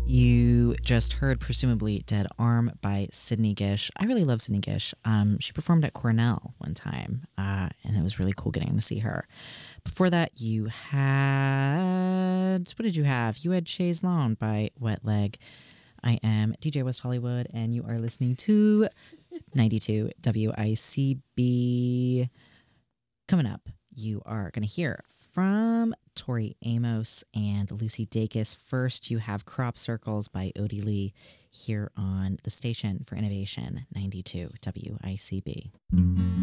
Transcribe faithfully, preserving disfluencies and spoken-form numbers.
You just heard presumably Dead Arm by Sydney Gish. I really love Sydney Gish. Um, she performed at Cornell one time, uh, and it was really cool getting to see her. Before that, you had. What did you have? You had Chaise Lounge by Wet Leg. I am D J West Hollywood, and you are listening to ninety-two W I C B. Coming up, you are going to hear from Tori Amos and Lucy Dacus. First, you have Crop Circles by Odie Lee here on the station for Innovation, ninety-two W I C B.